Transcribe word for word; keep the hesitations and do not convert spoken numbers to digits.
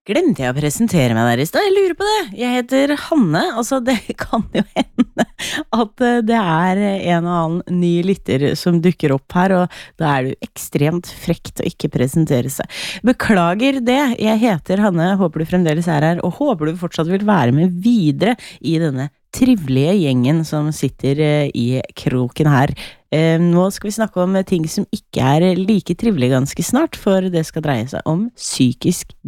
Glemte jeg å presentere meg der i sted? Jeg lurer på det. Jeg heter Hanne, altså det kan jo hende at det er en og annen ny lytter som dukker opp her, og da er det jo ekstremt frekt å ikke presentere seg. Beklager det, jeg heter Hanne, håper du fremdeles er her, og håper du fortsatt vil være med videre i denne trivelige gjengen som sitter i kroken her. Nå skal vi snakke om ting som ikke er like trivelige ganske snart, for det skal dreie seg om psykisk